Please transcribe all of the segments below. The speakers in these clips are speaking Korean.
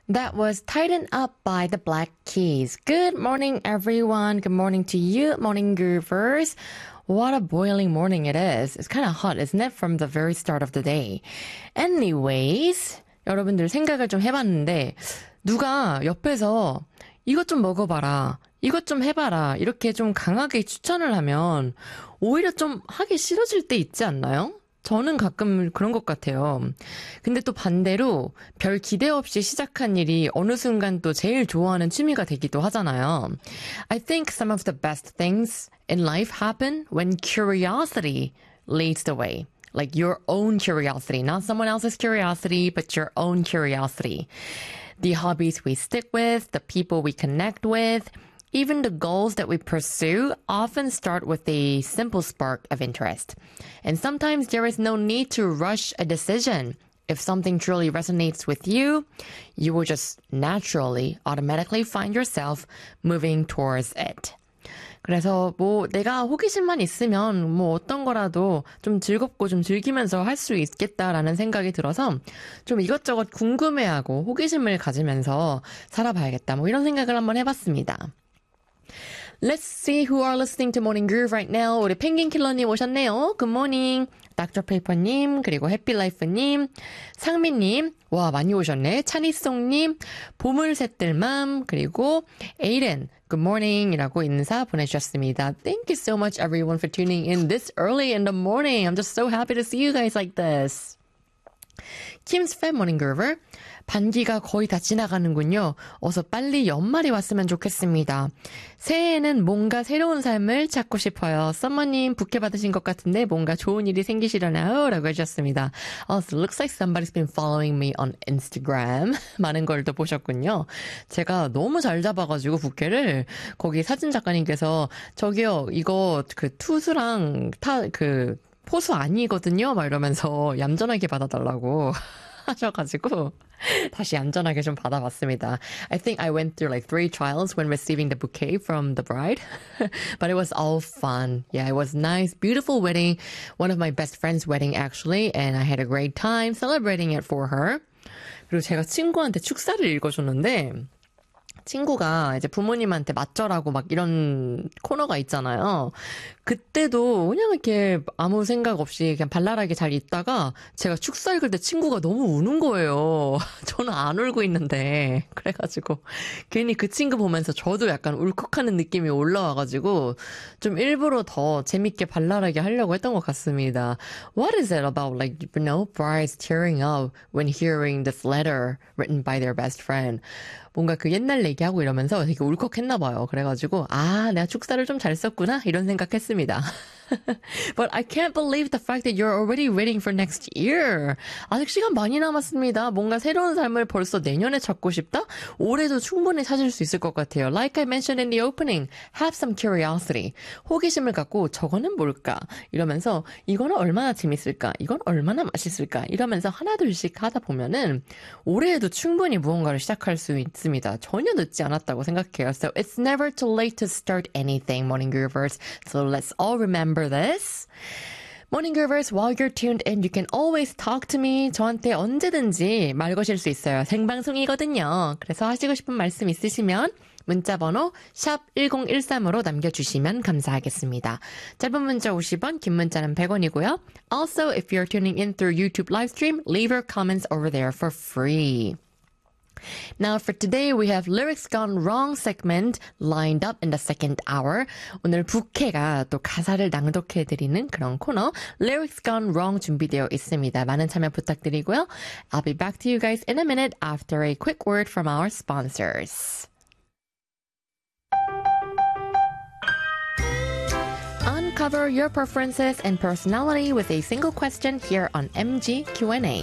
That was Tighten Up by the Black Keys. Good morning, everyone. Good morning to you, morning groovers. What a boiling morning it is. It's kind of hot, isn't it? From the very start of the day. Anyways, 여러분들 생각을 좀 해봤는데 누가 옆에서 이것 좀 먹어봐라, 이것 좀 해봐라 이렇게 좀 강하게 추천을 하면 오히려 좀 하기 싫어질 때 있지 않나요? 저는 가끔 그런 것 같아요. 근데 또 반대로 별 기대 없이 시작한 일이 어느 순간 또 제일 좋아하는 취미가 되기도 하잖아요. I think some of the best things in life happen when curiosity leads the way. Like your own curiosity, not someone else's curiosity, but your own curiosity. The hobbies we stick with, the people we connect with, even the goals that we pursue often start with a simple spark of interest. And sometimes there is no need to rush a decision. If something truly resonates with you, you will just naturally, automatically find yourself moving towards it. 그래서 뭐 내가 호기심만 있으면 뭐 어떤 거라도 좀 즐겁고 좀 즐기면서 할 수 있겠다라는 생각이 들어서 좀 이것저것 궁금해하고 호기심을 가지면서 살아봐야겠다. 뭐 이런 생각을 한번 해봤습니다. Let's see who are listening to Morning Groove right now. 우리 펭귄킬러님 오셨네요. Good morning. Dr. Paper님, 그리고 해피라이프님, 상민님, 와 많이 오셨네. 찬이송님, 보물새들맘, 그리고 에이렌, Good morning 이라고 인사 보내주셨습니다. Thank you so much everyone for tuning in this early in the morning. I'm just so happy to see you guys like this. Kim's Fab Morning Groover. 반기가 거의 다 지나가는군요. 어서 빨리 연말이 왔으면 좋겠습니다. 새해에는 뭔가 새로운 삶을 찾고 싶어요. 썸머님 부케 받으신 것 같은데 뭔가 좋은 일이 생기시려나요? 라고 해주셨습니다. Also, looks like somebody's been following me on Instagram. 많은 걸 또 보셨군요. 제가 너무 잘 잡아가지고 부케를 거기 사진 작가님께서 저기요 이거 그 투수랑 포수 아니거든요? 막 이러면서 얌전하게 받아달라고 하셔가지고 다시 얌전하게 좀 받아봤습니다. I think I went through like 3 trials when receiving the bouquet from the bride. But it was all fun. Yeah, it was nice. Beautiful wedding. One of my best friend's wedding actually. And I had a great time celebrating it for her. 그리고 제가 친구한테 축사를 읽어줬는데 친구가 이제 부모님한테 맞절하고 막 이런 코너가 있잖아요. 그때도 그냥 이렇게 아무 생각 없이 그냥 발랄하게 잘 있다가 제가 축사 읽을 때 친구가 너무 우는 거예요. 저는 안 울고 있는데. 그래가지고 괜히 그 친구 보면서 저도 약간 울컥하는 느낌이 올라와가지고 좀 일부러 더 재밌게 발랄하게 하려고 했던 것 같습니다. What is it about like, you know, brides tearing up when hearing this letter written by their best friend? 뭔가 그 옛날 얘기하고 이러면서 되게 울컥했나 봐요. 그래가지고 아 내가 축사를 좀 잘 썼구나 이런 생각했습니다. But I can't believe the fact that you're already waiting for next year. 아직 시간 많이 남았습니다. 뭔가 새로운 삶을 벌써 내년에 찾고 싶다? 올해도 충분히 찾을 수 있을 것 같아요. Like I mentioned in the opening, have some curiosity. 호기심을 갖고 저거는 뭘까? 이러면서 이거는 얼마나 재밌을까? 이건 얼마나 맛있을까? 이러면서 하나둘씩 하다 보면은 올해에도 충분히 무언가를 시작할 수 있습니다. 전혀 늦지 않았다고 생각해요. So it's never too late to start anything, Morning Groovers. So let's all remember this. Morning Groovers, while you're tuned in, you can always talk to me. 저한테 언제든지 말 거실 수 있어요. 생방송이거든요. 그래서 하시고 싶은 말씀 있으시면 문자번호 샵 1013으로 남겨주시면 감사하겠습니다. 짧은 문자 50원, 긴 문자는 100원이고요. Also, if you're tuning in through YouTube livestream, leave your comments over there for free. Now for today we have Lyrics Gone Wrong segment lined up in the second hour. 오늘 부캐가 또 가사를 낭독해드리는 그런 코너 Lyrics Gone Wrong 준비되어 있습니다. 많은 참여 부탁드리고요. I'll be back to you guys in a minute after a quick word from our sponsors. Uncover your preferences and personality with a single question here on MG Q&A.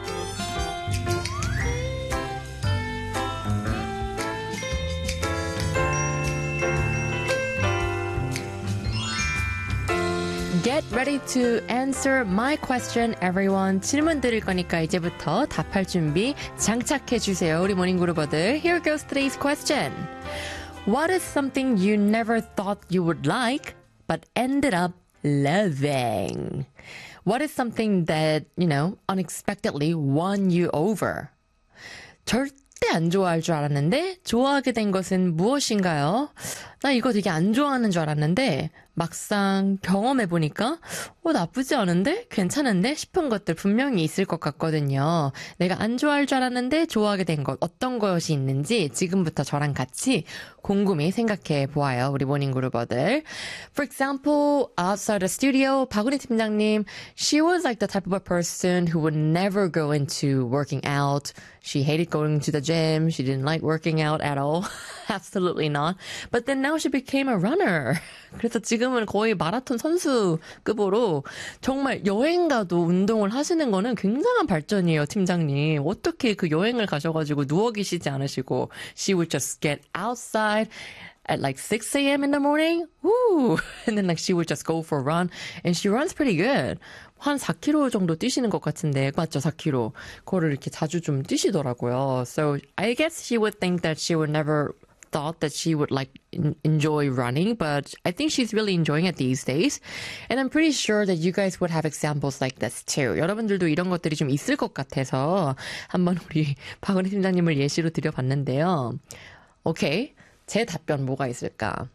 Get ready to answer my question, everyone. 질문 드릴 거니까 이제부터 답할 준비 장착해 주세요. 우리 모닝그루버들. Here goes today's question. What is something you never thought you would like, but ended up loving? What is something that, you know, unexpectedly won you over? 절대 절대 안 좋아할 줄 알았는데 좋아하게 된 것은 무엇인가요? 나 이거 되게 안 좋아하는 줄 알았는데 막상 경험해보니까 나쁘지 않은데? 괜찮은데? 싶은 것들 분명히 있을 것 같거든요. 내가 안 좋아할 줄 알았는데 좋아하게 된 것 어떤 것이 있는지 지금부터 저랑 같이 곰곰이 생각해 보아요. 우리 모닝그루버들. For example, outside the studio, 박은희 팀장님, she was like the type of a person who would never go into working out. She hated going to the gym. She didn't like working out at all. Absolutely not. But then now she became a runner. 그래서 지금은 거의 마라톤 선수급으로 정말 여행 가도 운동을 하시는 거는 굉장한 발전이에요, 팀장님. 어떻게 그 여행을 가셔가지고 누워 계시지 않으시고 she would just get outside at like 6 a.m. in the morning. Woo! And then like she would just go for a run. And she runs pretty good. 한 4km 정도 뛰시는 것 같은데, 맞죠? 4km. 그거를 이렇게 자주 좀 뛰시더라고요. So I guess she would think that she would never thought that she would like enjoy running, but I think she's really enjoying it these days. And I'm pretty sure that you guys would have examples like this too. 여러분들도 이런 것들이 좀 있을 것 같아서 한번 우리 박은희 팀장님을 예시로 드려봤는데요. 오케이. 제 답변 뭐가 있을까?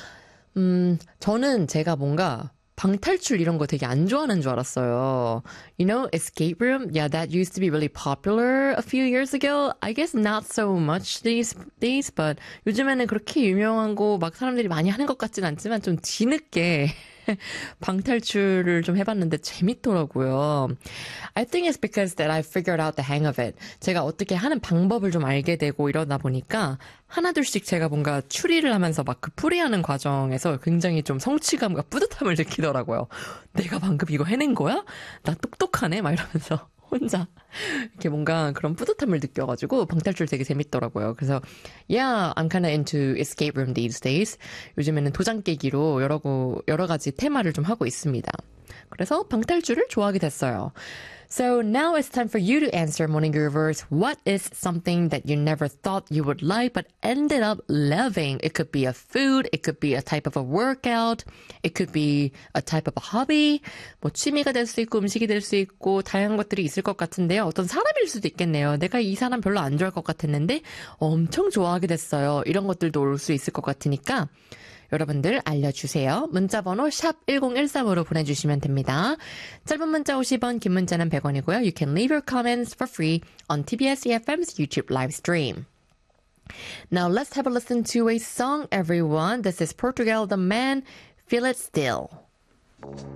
저는 제가 뭔가 방탈출 이런 거 되게 안 좋아하는 줄 알았어요. You know, escape room? Yeah, that used to be really popular a few years ago. I guess not so much these days, but 요즘에는 그렇게 유명한 거 막 사람들이 많이 하는 것 같진 않지만 좀 뒤늦게 방탈출을 좀 해봤는데 재밌더라고요. I think it's because that I figured out the hang of it. 제가 어떻게 하는 방법을 좀 알게 되고 이러다 보니까 하나둘씩 제가 뭔가 추리를 하면서 막 그 풀이하는 과정에서 굉장히 좀 성취감과 뿌듯함을 느끼더라고요. 내가 방금 이거 해낸 거야? 나 똑똑하네? 막 이러면서 혼자 이렇게 뭔가 그런 뿌듯함을 느껴가지고 방탈출 되게 재밌더라고요. 그래서 yeah, I'm kind of into escape room these days. 요즘에는 도장 깨기로 여러 가지 테마를 좀 하고 있습니다. 그래서 방탈출을 좋아하게 됐어요. So now it's time for you to answer, Morning Groovers. What is something that you never thought you would like but ended up loving? It could be a food, it could be a type of a workout, it could be a type of a hobby. 뭐 취미가 될 수 있고 음식이 될 수 있고 다양한 것들이 있을 것 같은데요. 어떤 사람일 수도 있겠네요. 내가 이 사람 별로 안 좋아할 것 같았는데 엄청 좋아하게 됐어요. 이런 것들도 올 수 있을 것 같으니까 여러분들 알려주세요. 문자번호 샵 1013으로 보내주시면 됩니다. 짧은 문자 50원, 긴 문자는 100원이고요. You can leave your comments for free on TBS EFM's YouTube live stream. Now let's have a listen to a song, everyone. This is Portugal The Man, Feel It Still.